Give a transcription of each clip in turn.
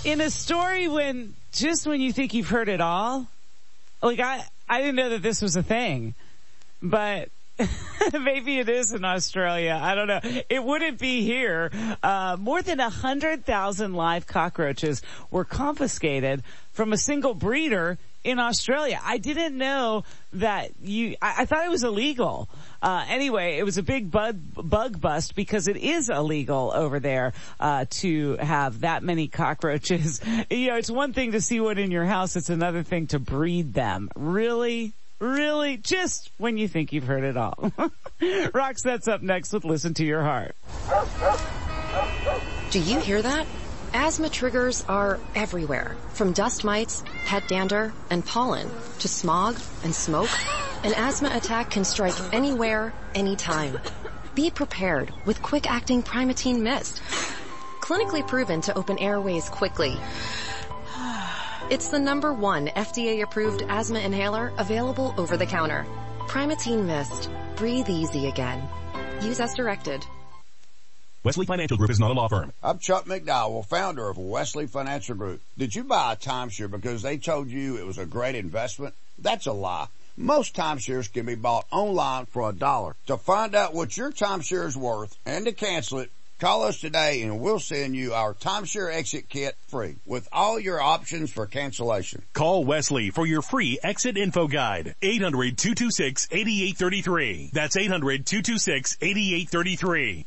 In a story when you think you've heard it all, like I didn't know that this was a thing, but maybe it is in Australia. I don't know. It wouldn't be here. More than 100,000 live cockroaches were confiscated from a single breeder in Australia. I didn't know that I thought it was illegal. Anyway, it was a big bug bust because it is illegal over there, to have that many cockroaches. You know, it's one thing to see one in your house. It's another thing to breed them. Really? Really? Just when you think you've heard it all. Roxette's up next with Listen to Your Heart. Do you hear that? Asthma triggers are everywhere. From dust mites, pet dander, and pollen, to smog and smoke. An asthma attack can strike anywhere, anytime. Be prepared with quick-acting Primatene Mist. Clinically proven to open airways quickly. It's the #1 FDA-approved asthma inhaler available over the counter. Primatene Mist. Breathe easy again. Use as directed. Wesley Financial Group is not a law firm. I'm Chuck McDowell, founder of Wesley Financial Group. Did you buy a timeshare because they told you it was a great investment? That's a lie. Most timeshares can be bought online for $1. To find out what your timeshare is worth and to cancel it, call us today and we'll send you our timeshare exit kit free with all your options for cancellation. Call Wesley for your free exit info guide. 800-226-8833. That's 800-226-8833.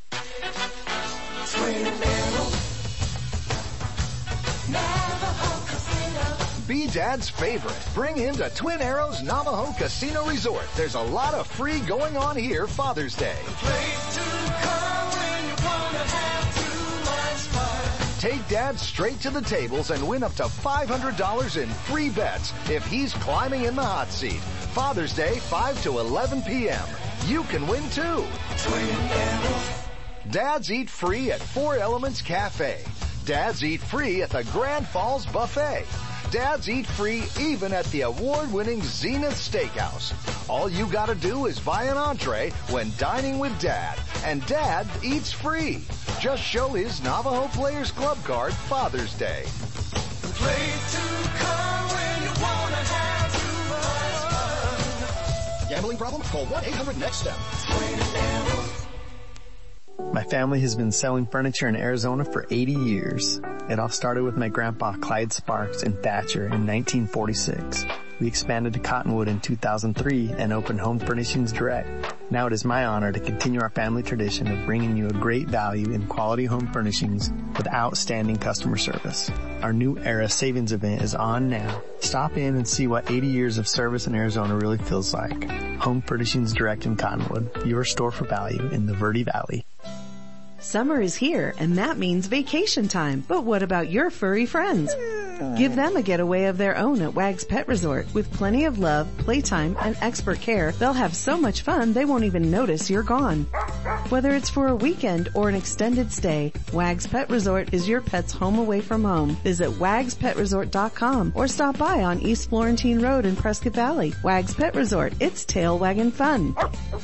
Be Dad's favorite. Bring him to Twin Arrows Navajo Casino Resort. There's a lot of free going on here Father's Day. Take Dad straight to the tables and win up to $500 in free bets if he's climbing in the hot seat. Father's Day, 5 to 11 p.m. You can win too. Dads eat free at Four Elements Cafe. Dads eat free at the Grand Falls Buffet. Dads eat free even at the award-winning Zenith Steakhouse. All you gotta do is buy an entree when dining with Dad, and Dad eats free. Just show his Navajo Players Club card Father's Day. Gambling problem? Call 1-800-NEXT-STEP. My family has been selling furniture in Arizona for 80 years. It all started with my grandpa Clyde Sparks in Thatcher in 1946. We expanded to Cottonwood in 2003 and opened Home Furnishings Direct. Now it is my honor to continue our family tradition of bringing you a great value in quality home furnishings with outstanding customer service. Our new era savings event is on now. Stop in and see what 80 years of service in Arizona really feels like. Home Furnishings Direct in Cottonwood, your store for value in the Verde Valley. Summer is here, and that means vacation time. But what about your furry friends? Give them a getaway of their own at Wag's Pet Resort. With plenty of love, playtime, and expert care, they'll have so much fun they won't even notice you're gone. Whether it's for a weekend or an extended stay, Wag's Pet Resort is your pet's home away from home. Visit wagspetresort.com or stop by on East Florentine Road in Prescott Valley. Wag's Pet Resort, it's tail wagging fun.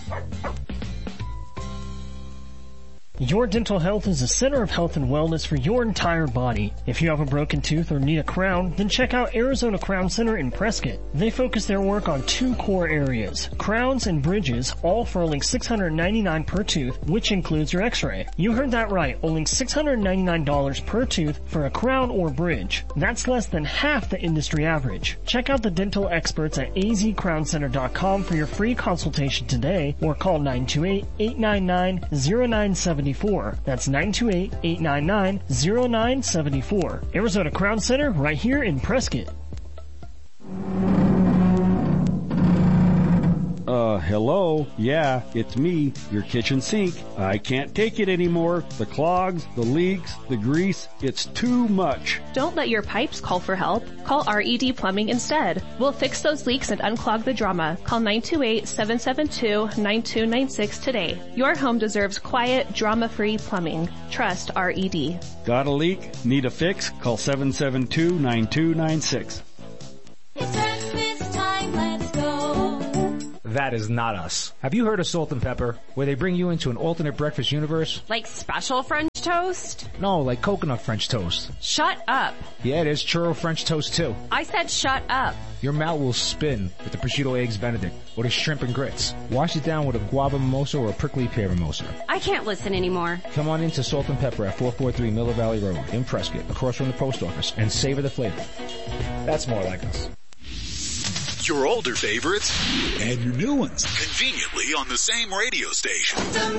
Your Dental Health is a center of health and wellness for your entire body. If you have a broken tooth or need a crown, then check out Arizona Crown Center in Prescott. They focus their work on 2 core areas, crowns and bridges, all for only $699 per tooth, which includes your x-ray. You heard that right, only $699 per tooth for a crown or bridge. That's less than half the industry average. Check out the dental experts at azcrowncenter.com for your free consultation today, or call 928-899-0974. That's 928-899-0974. Arizona Crown Center, right here in Prescott. Hello? Yeah, it's me, your kitchen sink. I can't take it anymore. The clogs, the leaks, the grease, it's too much. Don't let your pipes call for help. Call RED Plumbing instead. We'll fix those leaks and unclog the drama. Call 928-772-9296 today. Your home deserves quiet, drama-free plumbing. Trust RED. Got a leak? Need a fix? Call 772-9296. That is not us. Have you heard of Salt and Pepper, where they bring you into an alternate breakfast universe? Like special French French toast? No, like coconut French toast. Shut up. Yeah, there's churro French toast too. I said shut up. Your mouth will spin with the prosciutto eggs Benedict or the shrimp and grits. Wash it down with a guava mimosa or a prickly pear mimosa. I can't listen anymore. Come on into Salt and Pepper at 443 Miller Valley Road in Prescott, across from the post office, and savor the flavor. That's more like us. Your older favorites and your new ones, conveniently on the same radio station.